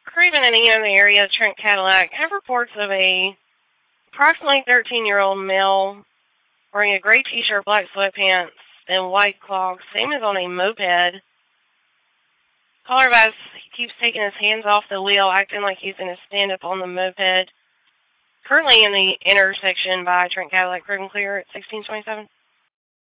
Craven and Ian in the area of Trent Cadillac have reports of a approximately 13-year-old male wearing a gray t-shirt, black sweatpants, and white clogs, same as on a moped. Caller advice, he keeps taking his hands off the wheel, acting like he's going to stand up on the moped. Currently in the intersection by Trent Cadillac, Craven Clear at 1627.